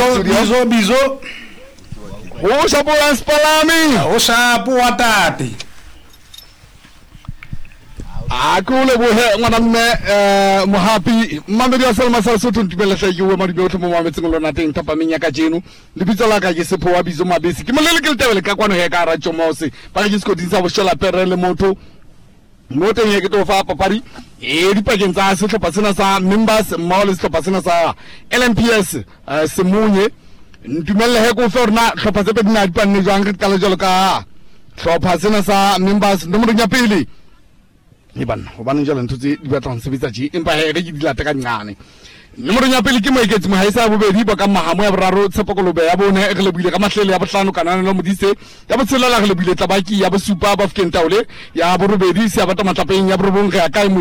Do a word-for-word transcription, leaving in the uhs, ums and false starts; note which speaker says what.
Speaker 1: bizo bizo bizo
Speaker 2: o sa bola spalami
Speaker 1: o sa puatate
Speaker 2: akule bohe ngwana mme eh mohapi mamedi wa selma sa sotho ntibela sa yiwe mari be o tlomo mametse ngolona teng thapa menya ka jeno le bitso la ka ke sepho wa bizo mabesi ke molele ke letebele ka kwano he ka ra tshomose ba ke se kodisa bo shola perele motho motho ye ke to fa papari e di pakeng tsa se tlhopa sena sa members mall se tlhopa sena sa L M P S se munye ntumelle he ko fe rena tlhopa tse pe dina di panne jwang re kala jalo ka tlhopa sena sa members no mo nya pele e bana go bana jalo ntse di batlang sebetsa ji empa he re di lata ka nyane nomoro nya pele ke mo iketse mo haisa bobedi ba ka mahamo ya boraro tshepokolobe ya bone e re lebile ka mahlele ya bohlano kanana lo modise ya botsela la re lebile tabaki ya bosupa ba fkentaule ya borobedi se ya bata matlapeng ya borobong re ya kae